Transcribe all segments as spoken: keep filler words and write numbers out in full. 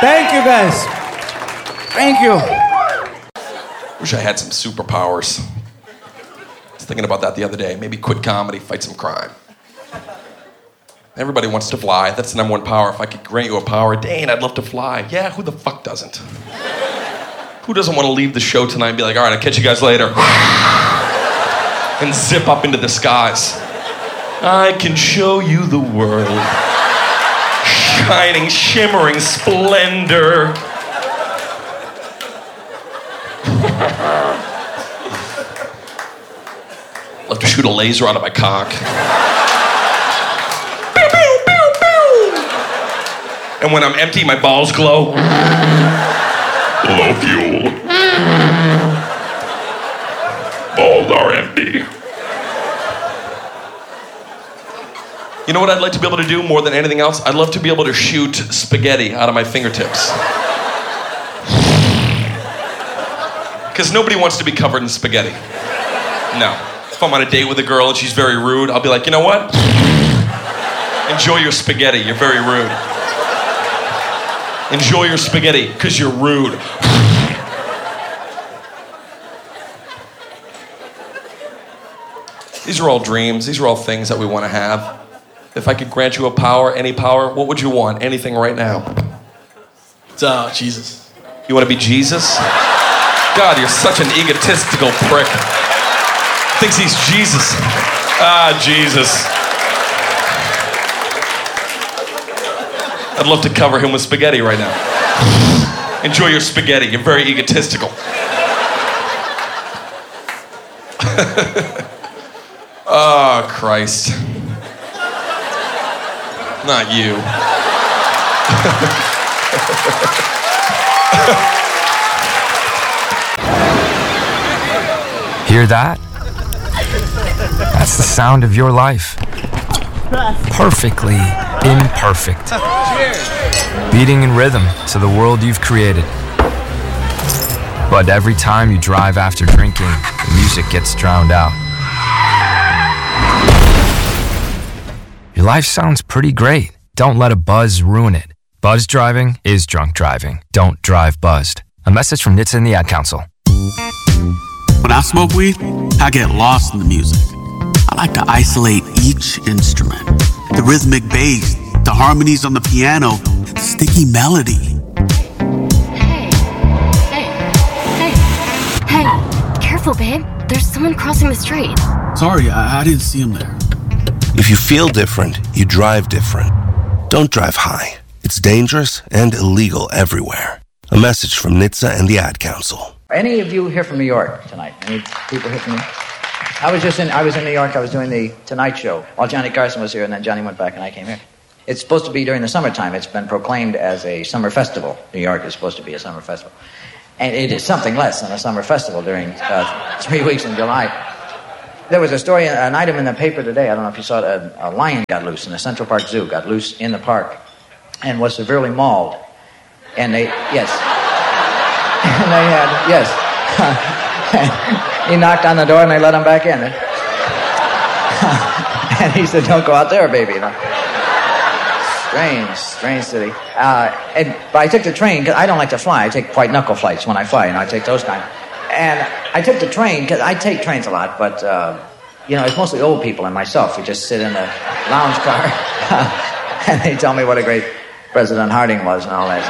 Thank you, guys. Thank you. Wish I had some superpowers. I was thinking about that the other day. Maybe quit comedy, fight some crime. Everybody wants to fly. That's the number one power. If I could grant you a power, Dane, I'd love to fly. Yeah, who the fuck doesn't? Who doesn't want to leave the show tonight and be like, all right, I'll catch you guys later. And zip up into the skies. I can show you the world. Shining, shimmering splendor. Love to shoot a laser out of my cock. Pew, pew, pew, pew. And when I'm empty, my balls glow. Low fuel. Balls are empty. You know what I'd like to be able to do more than anything else? I'd love to be able to shoot spaghetti out of my fingertips. Because nobody wants to be covered in spaghetti. No. If I'm on a date with a girl and she's very rude, I'll be like, you know what? Enjoy your spaghetti, you're very rude. Enjoy your spaghetti, because you're rude. These are all dreams, these are all things that we want to have. If I could grant you a power, any power, what would you want? Anything right now. It's uh, Jesus. You want to be Jesus? God, you're such an egotistical prick. Thinks he's Jesus. Ah, Jesus. I'd love to cover him with spaghetti right now. Enjoy your spaghetti. You're very egotistical. Oh, Christ. Not you. Hear that? That's the sound of your life. Perfectly imperfect. Beating in rhythm to the world you've created. But every time you drive after drinking, the music gets drowned out. Your life sounds pretty great. Don't let a buzz ruin it. Buzz driving is drunk driving. Don't drive buzzed. A message from N H T S A and the Ad Council. When I smoke weed, I get lost in the music. I like to isolate each instrument. The rhythmic bass, the harmonies on the piano, the sticky melody. Hey, hey, hey, hey, careful, babe. There's someone crossing the street. Sorry, I, I didn't see him there. If you feel different, you drive different. Don't drive high. It's dangerous and illegal everywhere. A message from N H T S A and the Ad Council. Any of you here from New York tonight? Any people here from New York? I was just in, I was in New York. I was doing the Tonight Show while Johnny Carson was here, and then Johnny went back and I came here. It's supposed to be during the summertime. It's been proclaimed as a summer festival. New York is supposed to be a summer festival. And it is something less than a summer festival during uh, three weeks in July. There was a story, an item in the paper today, I don't know if you saw it, a, a lion got loose in the Central Park Zoo, got loose in the park, and was severely mauled. And they, yes. And they had, yes. He knocked on the door and they let him back in. And he said, don't go out there, baby. You know? Strange, strange city. Uh, and, but I took the train, because I don't like to fly. I take white knuckle flights when I fly, you know, I take those kind. And I took the train, because I take trains a lot, but, uh, you know, it's mostly old people and myself who just sit in a lounge car. And they tell me what a great President Harding was and all that.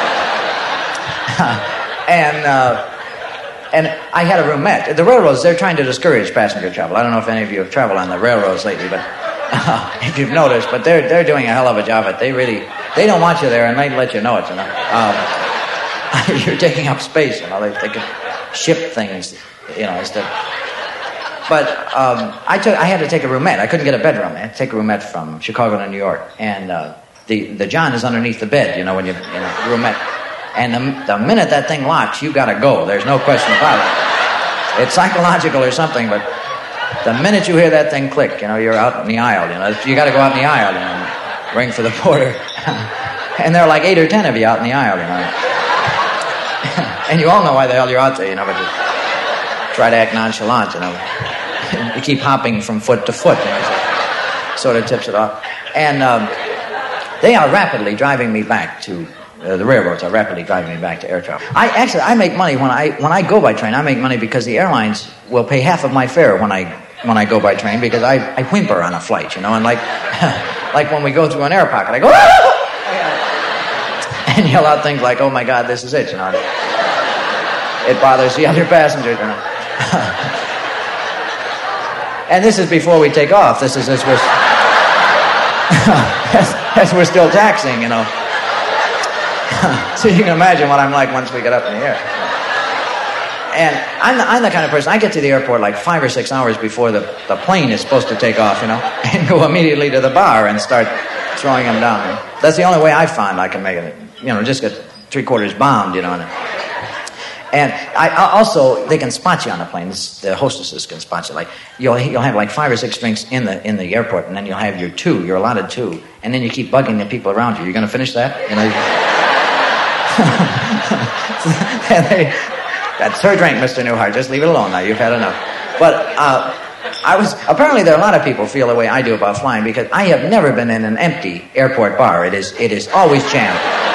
and, uh, and I had a roomette. The railroads, they're trying to discourage passenger travel. I don't know if any of you have traveled on the railroads lately, but uh, if you've noticed, but they're they're doing a hell of a job at it. They really, they don't want you there, and they let you know it, you know. Um, you're taking up space, you know. They, they can ship things, you know, instead. But um, I took, I had to take a roomette. I couldn't get a bedroom. I had to take a roomette from Chicago to New York, and uh, the the John is underneath the bed, you know, when you in a roomette. And the, the minute that thing locks, you gotta go. There's no question about it. It's psychological or something, but the minute you hear that thing click, you know, you're out in the aisle, you know. You gotta go out in the aisle, you know, ring for the porter. And there are like eight or ten of you out in the aisle, you know. And you all know why the hell you're out there, you know, but you try to act nonchalant, you know. You keep hopping from foot to foot, you know, so sort of tips it off. And um, they are rapidly driving me back to uh, the railroads are rapidly driving me back to air travel. I actually I make money when I when I go by train. I make money because the airlines will pay half of my fare when I when I go by train because I, I whimper on a flight, you know, and like like when we go through an air pocket, I go and yell out things like, "Oh my God, this is it," you know. It bothers the other passengers, you know. And this is before we take off. This is as we're as, as we're still taxiing, you know. So you can imagine what I'm like once we get up in the air. And I'm the, I'm the kind of person, I get to the airport like five or six hours before the, the plane is supposed to take off, you know, and go immediately to the bar and start throwing them down. That's the only way I find I can make it, you know, just get three quarters bombed, you know. And, and I also, they can spot you on the plane. The hostesses can spot you. Like, you'll you'll have like five or six drinks in the in the airport, and then you'll have your two. You're allotted two, and then you keep bugging the people around you. You're going to finish that? You know. And they, that's her drink, Mister Newhart. Just leave it alone now. You've had enough. But uh, I was apparently there are a lot of people feel the way I do about flying because I have never been in an empty airport bar. It is it is always jammed.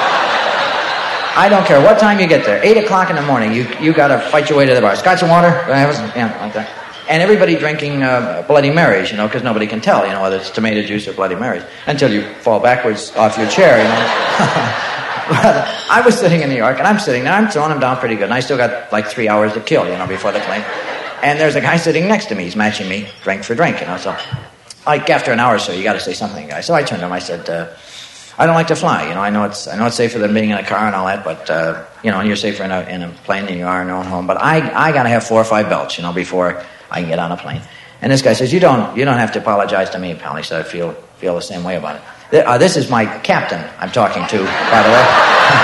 I don't care what time you get there. Eight o'clock in the morning, you you got to fight your way to the bar. Scotch and water, yeah, like that. And everybody drinking uh, Bloody Marys, you know, because nobody can tell, you know, whether it's tomato juice or Bloody Marys until you fall backwards off your chair, you know. But I was sitting in New York, and I'm sitting there. I'm throwing them down pretty good, and I still got like three hours to kill, you know, before the plane. And there's a guy sitting next to me. He's matching me drink for drink, you know. So, like after an hour or so, you got to say something, guy. So I turned to him. I said, uh, "I don't like to fly. You know, I know it's I know it's safer than being in a car and all that, but uh, you know, and you're safer in a in a plane than you are in your own home. But I I got to have four or five belts, you know, before I can get on a plane." And this guy says, "You don't you don't have to apologize to me, pal." He said, "I feel feel the same way about it." Uh, this is my captain I'm talking to, by the way.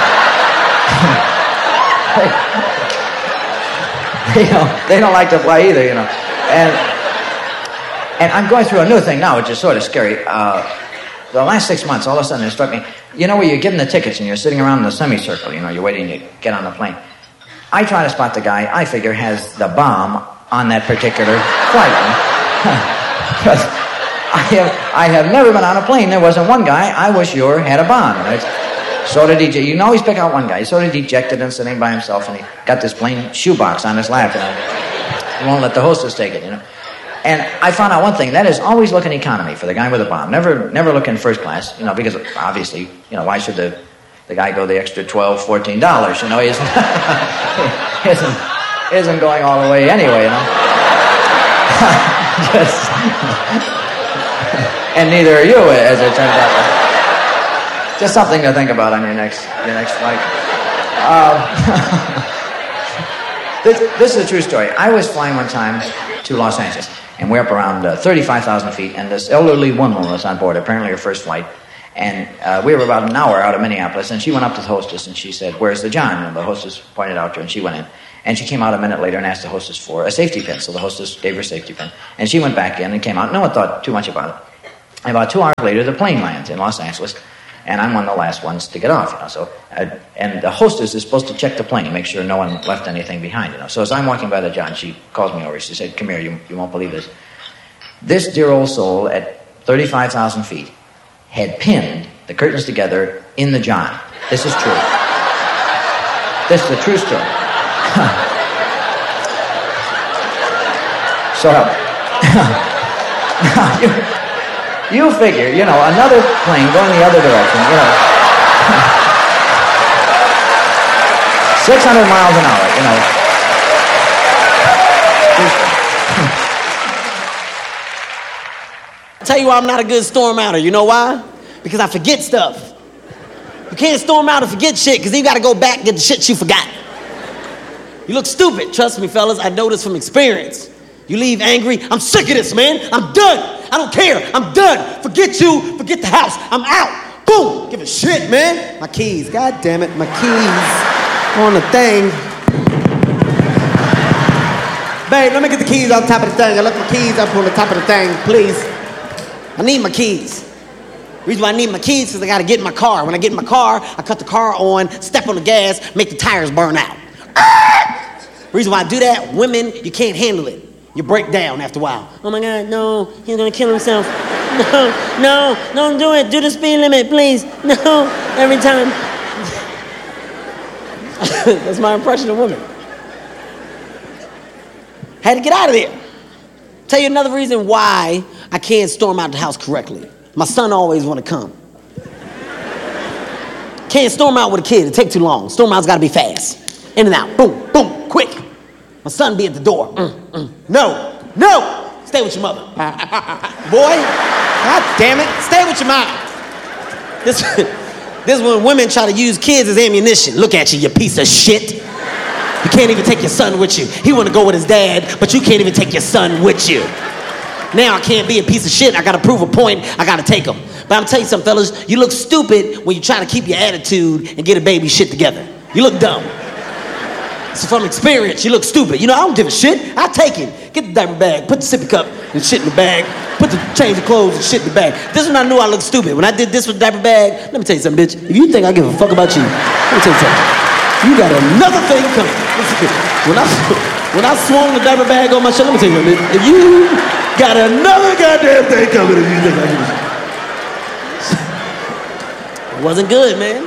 they, you know, they don't like to fly either, you know. And and I'm going through a new thing now, which is sort of scary. Uh, the last six months, all of a sudden it struck me, you know, where you're given the tickets and you're sitting around in the semicircle, you know, you're waiting to get on the plane. I try to spot the guy I figure has the bomb on that particular flight. Because I have, I have never been on a plane. There wasn't one guy I was sure had a bomb. You know, it's sort of dejected. You can always pick out one guy. He's sort of dejected and sitting by himself, and he got this plain shoebox on his lap, and he won't let the hostess take it, you know. And I found out one thing. That is always look in economy for the guy with a bomb. Never never look in first class, you know, because obviously, you know, why should the, the guy go the extra twelve dollars, fourteen dollars? You know, he isn't, he isn't, isn't going all the way anyway, you know. Just... And neither are you, as it turns out. Just something to think about on your next your next flight. Uh, this, this is a true story. I was flying one time to Los Angeles, and we're up around uh, thirty-five thousand feet, and this elderly woman was on board, apparently her first flight. And uh, we were about an hour out of Minneapolis, and she went up to the hostess, and she said, "Where's the John?" And the hostess pointed out to her, and she went in. And she came out a minute later and asked the hostess for a safety pin. So the hostess gave her a safety pin. And she went back in and came out. No one thought too much about it. And about two hours later, the plane lands in Los Angeles, and I'm one of the last ones to get off, you know. So, I, and the hostess is supposed to check the plane, make sure no one left anything behind, you know. So as I'm walking by the John, she calls me over. She said, "Come here, you, you won't believe this. This dear old soul at thirty-five thousand feet had pinned the curtains together in the John. This is true. This is a true story." So, you, you figure, you know, another plane going the other direction, you know, six hundred miles an hour, you know. I'll tell you why I'm not a good storm outer. You know why? Because I forget stuff. You can't storm out and forget shit, because you got to go back and get the shit you forgot. You look stupid. Trust me, fellas. I know this from experience. You leave angry. I'm sick of this, man. I'm done. I don't care. I'm done. Forget you. Forget the house. I'm out. Boom. Give a shit, man. My keys. God damn it. My keys on the thing. Babe, let me get the keys on top of the thing. I left my keys up on the top of the thing, please. I need my keys. The reason why I need my keys is because I got to get in my car. When I get in my car, I cut the car on, step on the gas, make the tires burn out. The reason why I do that, women, you can't handle it. You break down after a while. Oh my God, no, he's gonna kill himself. No, no, don't do it. Do the speed limit, please. No, every time. That's my impression of women. Had to get out of there. Tell you another reason why I can't storm out the house correctly. My son always want to come. Can't storm out with a kid. It take too long. Storm out's got to be fast. In and out. Boom, boom, quick. My son be at the door. Mm, mm. No, no. Stay with your mother. Boy, God damn it. Stay with your mom. This, this is when women try to use kids as ammunition. Look at you, you piece of shit. You can't even take your son with you. He want to go with his dad, but you can't even take your son with you. Now I can't be a piece of shit. I got to prove a point. I got to take him. But I'm telling you something, fellas. You look stupid when you try to keep your attitude and get a baby shit together. You look dumb. So from experience, you look stupid. You know, I don't give a shit. I take it. Get the diaper bag, put the sippy cup and shit in the bag, put the change of clothes and shit in the bag. This is when I knew I looked stupid. When I did this with the diaper bag, let me tell you something, bitch. If you think I give a fuck about you, let me tell you something. You got another thing coming. When I, when I swung the diaper bag on my shirt, let me tell you something, bitch. If you got another goddamn thing coming, if you think I give a shit. It wasn't good, man.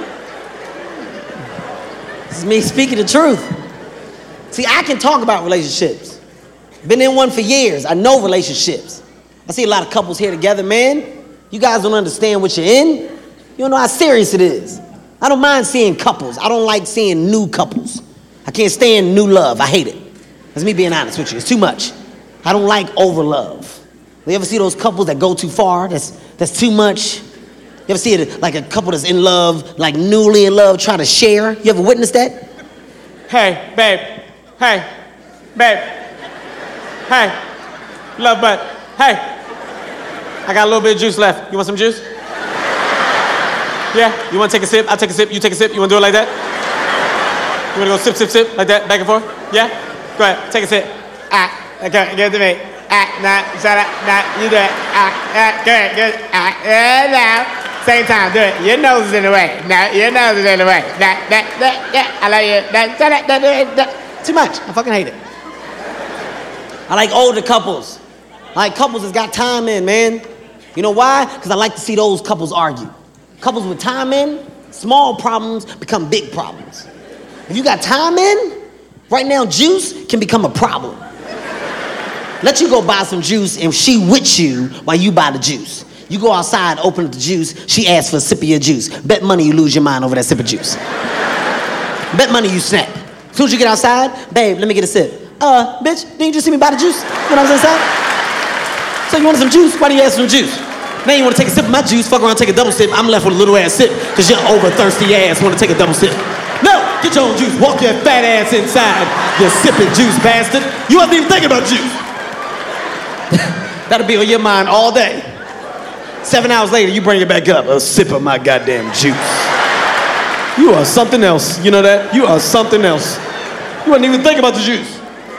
This is me speaking the truth. See, I can talk about relationships. Been in one for years. I know relationships. I see a lot of couples here together, man. You guys don't understand what you're in. You don't know how serious it is. I don't mind seeing couples. I don't like seeing new couples. I can't stand new love. I hate it. That's me being honest with you. It's too much. I don't like over love. You ever see those couples that go too far? That's that's too much. You ever see it like a couple that's in love, like newly in love, try to share? You ever witnessed that? Hey, babe. Hey, babe. Hey, love butt. Hey, I got a little bit of juice left. You want some juice? Yeah, you want to take a sip? I'll take a sip. You take a sip. You want to do it like that? You want to go sip, sip, sip, like that, back and forth? Yeah? Go ahead, take a sip. Ah, okay, give it to me. Ah, nah, shut up. Nah, you do it. Ah, ah, good, good. Ah, yeah, now. Same time, do it. Your nose is in the way. Now, your nose is in the way. Nah, nah, nah, yeah, I love you. Nah, shut up. Nah, nah, nah. Too much. I fucking hate it. I like older couples. I like couples that's got time in, man. You know why? Because I like to see those couples argue. Couples with time in, small problems become big problems. If you got time in, right now juice can become a problem. Let you go buy some juice and she with you while you buy the juice. You go outside, open up the juice, she asks for a sip of your juice. Bet money you lose your mind over that sip of juice. Bet money you snap. As soon as you get outside, babe, let me get a sip. Uh, bitch, didn't you just see me buy the juice when I was inside? So you wanted some juice? Why do you ask for some juice? Now you want to take a sip of my juice, fuck around, take a double sip. I'm left with a little ass sip because your over thirsty ass want to take a double sip. No, get your own juice. Walk your fat ass inside, you sipping juice bastard. You wasn't even thinking about juice. That'll be on your mind all day. Seven hours later, you bring it back up. A sip of my goddamn juice. You are something else. You know that? You are something else. You wasn't even thinking about the juice.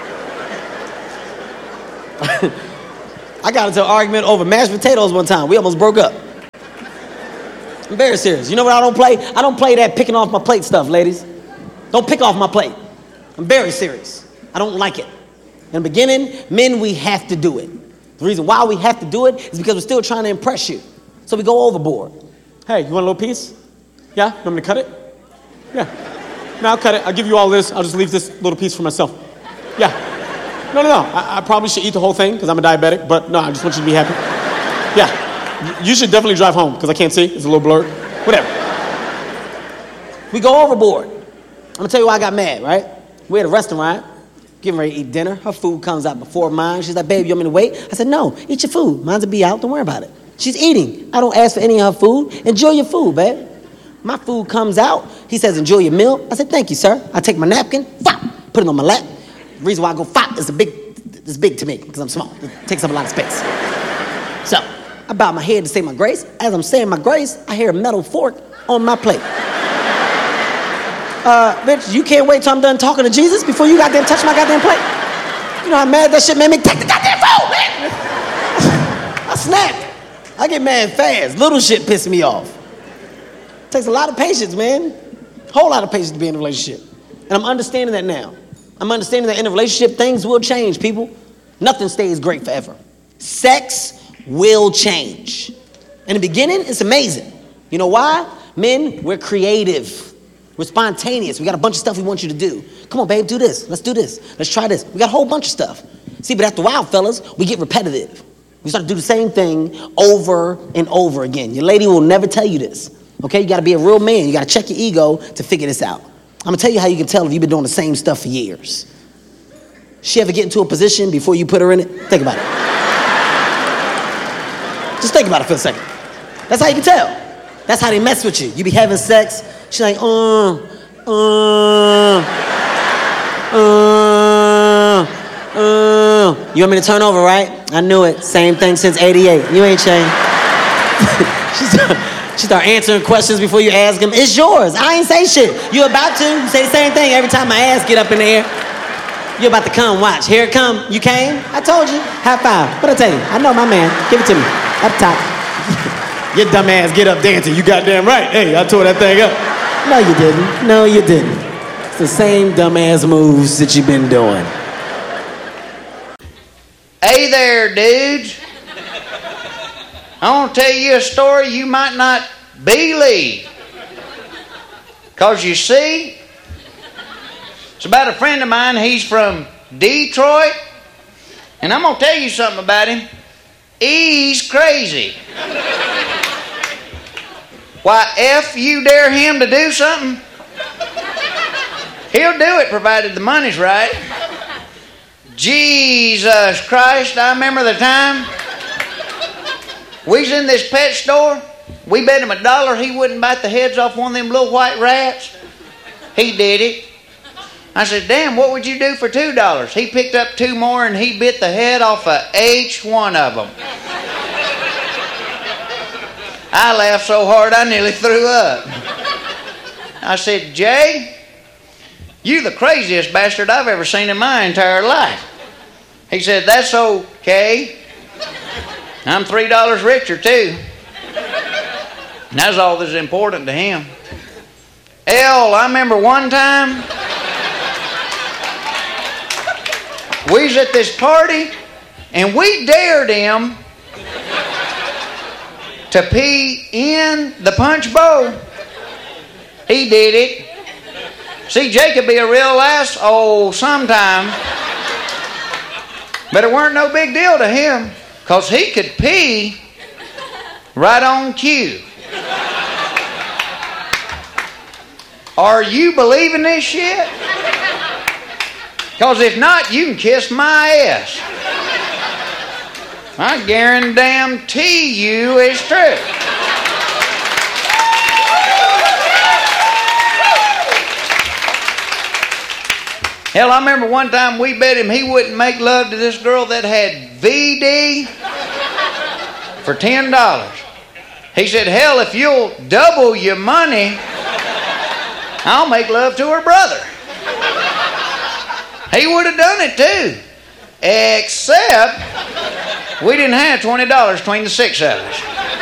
I got into an argument over mashed potatoes one time. We almost broke up. I'm very serious. You know what I don't play? I don't play that picking off my plate stuff, ladies. Don't pick off my plate. I'm very serious. I don't like it. In the beginning, men, we have to do it. The reason why we have to do it is because we're still trying to impress you. So we go overboard. Hey, you want a little piece? Yeah? You want me to cut it? Yeah. No, I'll cut it. I'll give you all this. I'll just leave this little piece for myself. Yeah. No, no, no. I, I probably should eat the whole thing because I'm a diabetic, but no, I just want you to be happy. Yeah. You should definitely drive home because I can't see. It's a little blurred. Whatever. We go overboard. I'm going to tell you why I got mad, right? We're at a restaurant, getting ready to eat dinner. Her food comes out before mine. She's like, babe, you want me to wait? I said, no, eat your food. Mine's will be out. Don't worry about it. She's eating. I don't ask for any of her food. Enjoy your food, babe. My food comes out. He says, enjoy your meal. I said, thank you, sir. I take my napkin, fop, put it on my lap. The reason why I go fop is a big, it's big to me because I'm small. It takes up a lot of space. So I bow my head to say my grace. As I'm saying my grace, I hear a metal fork on my plate. Uh, bitch, you can't wait till I'm done talking to Jesus before you goddamn touch my goddamn plate. You know how mad that shit made me? Take the goddamn food, man! I snapped. I get mad fast. Little shit piss me off. Takes a lot of patience, man. Whole lot of patience to be in a relationship. And I'm understanding that now. I'm understanding that in a relationship, things will change, people. Nothing stays great forever. Sex will change. In the beginning, it's amazing. You know why? Men, we're creative. We're spontaneous. We got a bunch of stuff we want you to do. Come on, babe, do this. Let's do this. Let's try this. We got a whole bunch of stuff. See, but after a while, fellas, we get repetitive. We start to do the same thing over and over again. Your lady will never tell you this. Okay, you got to be a real man. You got to check your ego to figure this out. I'm going to tell you how you can tell if you've been doing the same stuff for years. She ever get into a position before you put her in it? Think about it. Just think about it for a second. That's how you can tell. That's how they mess with you. You be having sex. She's like, uh, uh, uh, uh. You want me to turn over, right? I knew it. Same thing since eighty-eight. You ain't changed. she, start, she start answering questions before you ask them. It's yours. I ain't say shit. You about to. You say the same thing every time my ass get up in the air. You about to come, watch. Here it come. You came? I told you. High five. What'd I tell you? I know my man. Give it to me. Up top. Your dumb ass get up dancing. You goddamn right. Hey, I tore that thing up. No, you didn't. No, you didn't. It's the same dumbass moves that you've been doing. Hey there, dudes. I want to tell you a story you might not believe. Because you see, it's about a friend of mine. He's from Detroit. And I'm going to tell you something about him. He's crazy. Why, if you dare him to do something, he'll do it provided the money's right. Jesus Christ, I remember the time we was in this pet store. We bet him a dollar he wouldn't bite the heads off one of them little white rats. He did it. I said, damn, what would you do for two dollars? He picked up two more and he bit the head off of each one of them. I laughed so hard I nearly threw up. I said, Jay, you the craziest bastard I've ever seen in my entire life. He said, that's okay. I'm three dollars richer too. And that's all that's important to him. L, I remember one time we was at this party and we dared him to pee in the punch bowl. He did it. See, Jay could be a real ass, oh, sometime. But it weren't no big deal to him, because he could pee right on cue. Are you believing this shit? Because if not, you can kiss my ass. I guarantee you it's true. Hell, I remember one time we bet him he wouldn't make love to this girl that had V D for ten dollars. He said, hell, if you'll double your money, I'll make love to her brother. He would have done it too. Except we didn't have twenty dollars between the six of us.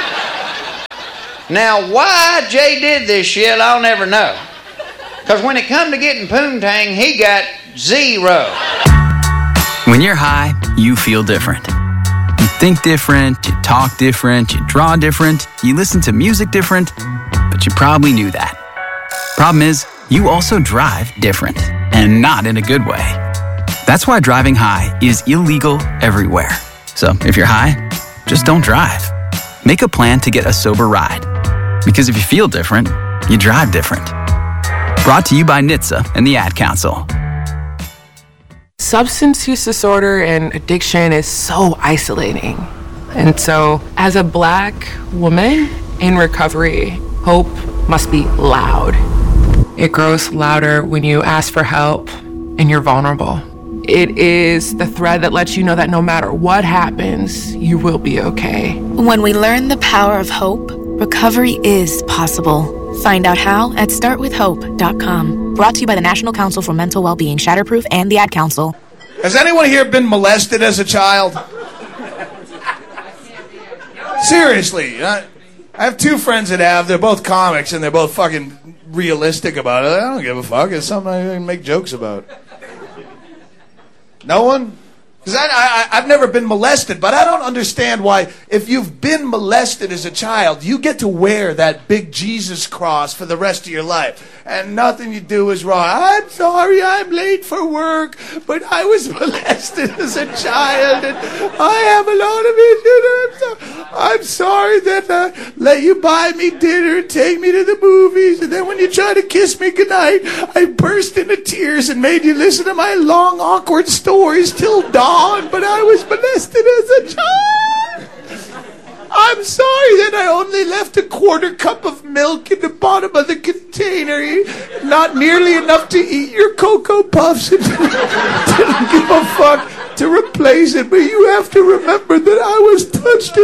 Now, why Jay did this shit, I'll never know. Because when it come to getting poontang, he got zero. When you're high, you feel different. You think different, you talk different, you draw different, you listen to music different, but you probably knew that. Problem is, you also drive different, and not in a good way. That's why driving high is illegal everywhere. So if you're high, just don't drive. Make a plan to get a sober ride. Because if you feel different, you drive different. Brought to you by N H T S A and the Ad Council. Substance use disorder and addiction is so isolating. And so, as a Black woman in recovery, hope must be loud. It grows louder when you ask for help and you're vulnerable. It is the thread that lets you know that no matter what happens, you will be okay. When we learn the power of hope, recovery is possible. Find out how at start with hope dot com. Brought to you by the National Council for Mental Wellbeing, Shatterproof, and the Ad Council. Has anyone here been molested as a child? Seriously. I, I have two friends that have. They're both comics, and they're both fucking realistic about it. I don't give a fuck. It's something I can make jokes about. No one? Because I, I, I've never been molested, but I don't understand why, if you've been molested as a child, you get to wear that big Jesus cross for the rest of your life. And nothing you do is wrong. I'm sorry, I'm late for work, but I was molested as a child, and I have a lot of issues. I'm, so, I'm sorry that I let you buy me dinner, take me to the movies, and then when you try to kiss me goodnight, I burst into tears and made you listen to my long, awkward stories till dawn, but I was molested as a child. I'm sorry that I only left a quarter cup of milk in the bottom of the container, not nearly enough to eat your Cocoa Puffs, and didn't give a fuck to replace it, but you have to remember that I was touched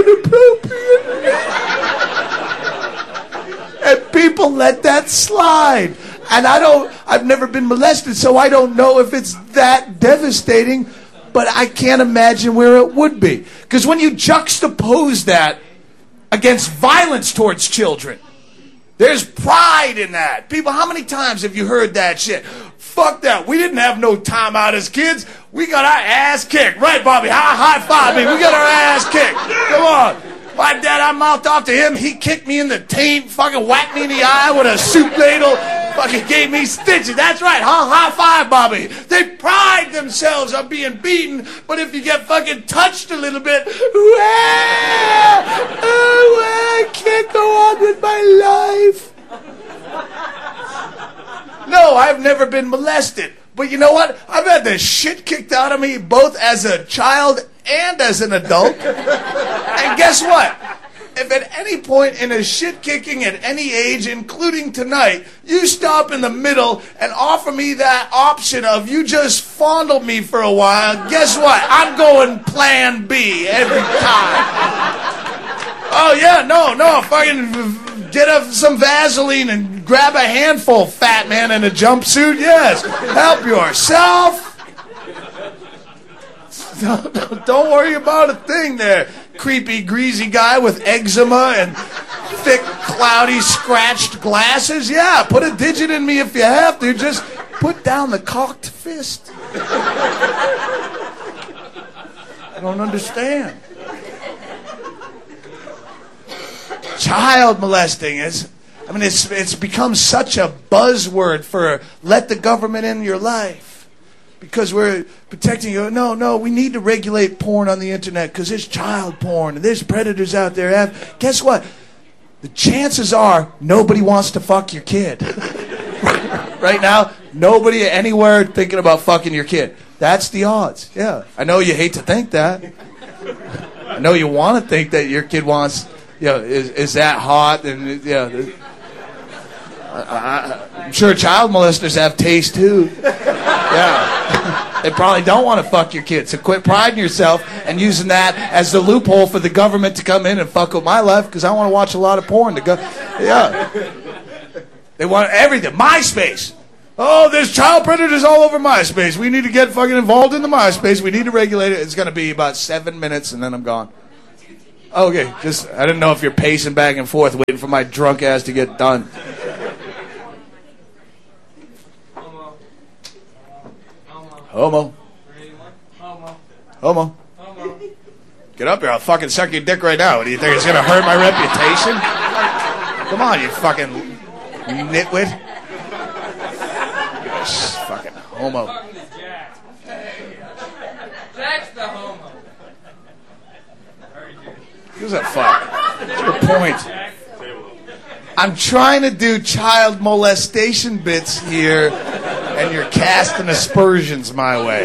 inappropriately. And people let that slide. And I don't, I've never been molested, so I don't know if it's that devastating, but I can't imagine where it would be. Because when you juxtapose that against violence towards children, there's pride in that. People, how many times have you heard that shit? Fuck that. We didn't have no time out as kids. We got our ass kicked. Right, Bobby? High, high five me. We got our ass kicked. Come on. My dad, I mouthed off to him. He kicked me in the taint, fucking whacked me in the eye with a soup ladle, fucking gave me stitches. That's right. Huh? High five, Bobby. They pride themselves on being beaten, but if you get fucking touched a little bit, wah, oh, I can't go on with my life. No, I've never been molested. But you know what? I've had the shit kicked out of me both as a child and as an adult. And guess what? If at any point in a shit kicking at any age, including tonight, you stop in the middle and offer me that option of you just fondle me for a while, guess what? I'm going plan B every time. Oh yeah, no, no, fucking get up some Vaseline and grab a handful, fat man in a jumpsuit. Yes, help yourself. Don't, don't worry about a thing there, creepy, greasy guy with eczema and thick, cloudy, scratched glasses. Yeah, put a digit in me if you have to. Just put down the cocked fist. I don't understand. Child molesting is, I mean, it's it's become such a buzzword for let the government in your life. Because we're protecting you. No, no, we need to regulate porn on the internet because there's child porn and there's predators out there. Guess what? The chances are nobody wants to fuck your kid. Right now, nobody anywhere thinking about fucking your kid. That's the odds. Yeah. I know you hate to think that. I know you want to think that your kid wants, you know, is, is that hot? And, yeah. I, I, I'm sure child molesters have taste too. Yeah. They probably don't want to fuck your kids. So quit priding yourself and using that as the loophole for the government to come in and fuck with my life because I want to watch a lot of porn. To go, yeah. They want everything. MySpace. Oh, there's child predators all over MySpace. We need to get fucking involved in the MySpace. We need to regulate it. It's going to be about seven minutes and then I'm gone. Okay, just, I didn't know if you're pacing back and forth waiting for my drunk ass to get done. Homo. Homo. Get up here. I'll fucking suck your dick right now. What do you think? It's going to hurt my reputation? Come on, you fucking nitwit. Gosh, fucking homo. Jack's the homo. Who's that fuck? What's your point? I'm trying to do child molestation bits here, and you're casting aspersions my way.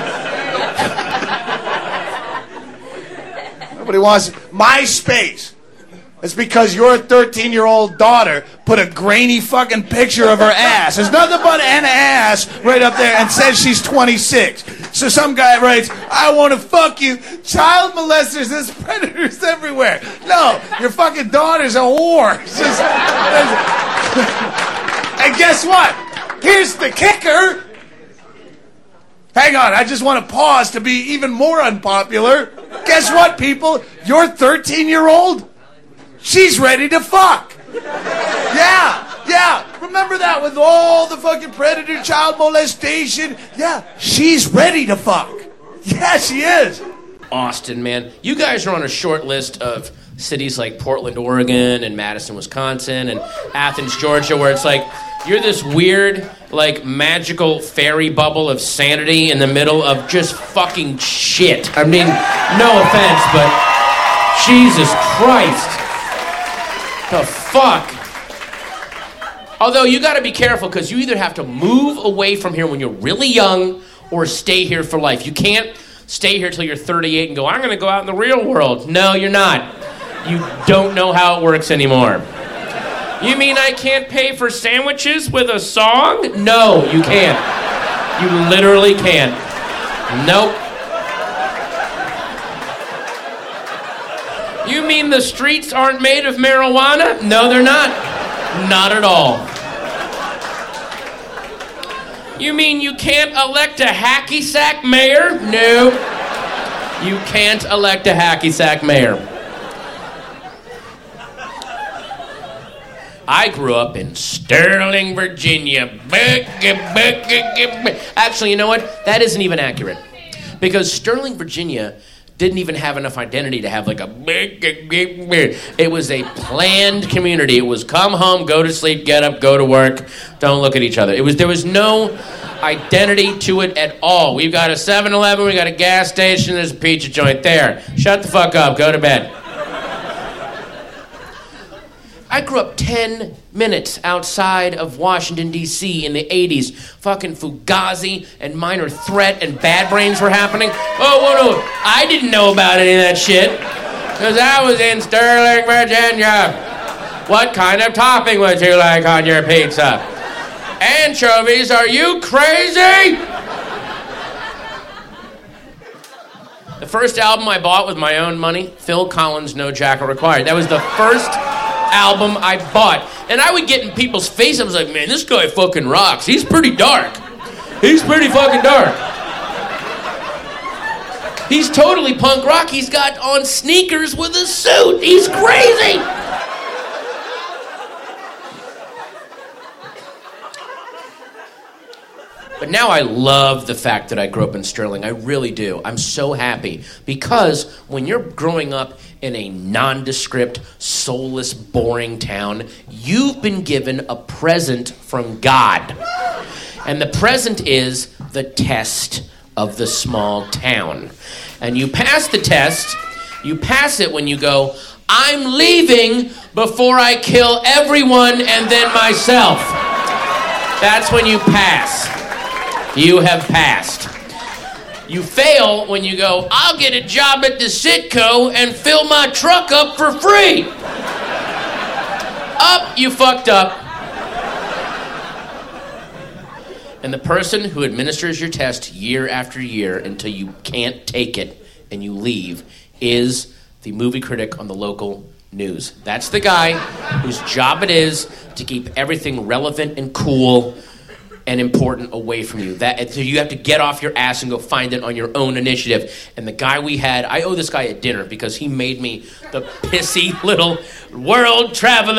Nobody wants MySpace. It's because your thirteen-year-old daughter put a grainy fucking picture of her ass. There's nothing but an ass right up there and says she's twenty-six. So some guy writes, I want to fuck you. Child molesters, there's predators everywhere. No, your fucking daughter's a whore. It's just, and guess what? Here's the kicker. Hang on, I just want to pause to be even more unpopular. Guess what, people? Your thirteen-year-old, she's ready to fuck. Yeah, yeah. Remember that with all the fucking predator child molestation? Yeah, she's ready to fuck. Yeah, she is. Austin, man. You guys are on a short list of cities like Portland, Oregon, and Madison, Wisconsin, and Athens, Georgia, where it's like, you're this weird, like, magical fairy bubble of sanity in the middle of just fucking shit. I mean, no offense, but Jesus Christ. The fuck? Although, you gotta be careful, because you either have to move away from here when you're really young, or stay here for life. You can't stay here till you're thirty-eight and go, I'm gonna go out in the real world. No, you're not. You don't know how it works anymore. You mean I can't pay for sandwiches with a song? No, you can't. You literally can't. Nope. You mean the streets aren't made of marijuana? No, they're not. Not at all. You mean you can't elect a hacky sack mayor? No. You can't elect a hacky sack mayor. I grew up in Sterling, Virginia. Actually, you know what? That isn't even accurate. Because Sterling, Virginia didn't even have enough identity to have like a big, big, big, big. It was a planned community. It was come home, go to sleep, get up, go to work, don't look at each other. It was there was no identity to it at all. We've got a seven eleven, we got a gas station, there's a pizza joint there. Shut the fuck up, go to bed. I grew up ten minutes outside of Washington, D C in the eighties. Fucking Fugazi and Minor Threat and Bad Brains were happening. Oh, whoa, no. I didn't know about any of that shit because I was in Sterling, Virginia. What kind of topping would you like on your pizza? Anchovies, are you crazy? The first album I bought with my own money, Phil Collins' No Jacket Required. That was the first album I bought. And I would get in people's face. I was like, man, this guy fucking rocks. He's pretty dark. He's pretty fucking dark. He's totally punk rock. He's got on sneakers with a suit. He's crazy. But now I love the fact that I grew up in Sterling. I really do. I'm so happy. Because when you're growing up in a nondescript, soulless, boring town, you've been given a present from God. And the present is the test of the small town. And you pass the test, you pass it when you go, I'm leaving before I kill everyone and then myself. That's when you pass. You have passed. You fail when you go, I'll get a job at the Citco and fill my truck up for free. Up, you fucked up. And the person who administers your test year after year until you can't take it and you leave is the movie critic on the local news. That's the guy whose job it is to keep everything relevant and cool and important away from you. That so you have to get off your ass and go find it on your own initiative. And the guy we had, I owe this guy a dinner because he made me the pissy little world traveler